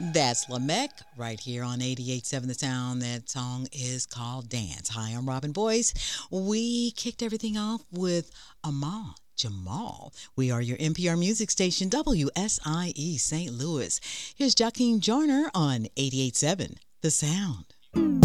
That's Lamech right here on 88.7 The Sound. That song is called Dance. Hi, I'm Robin Boyce. We kicked everything off with Ahmad Jamal. We are your NPR music station, WSIE St. Louis. Here's Joaquin Joyner on 88.7 The Sound.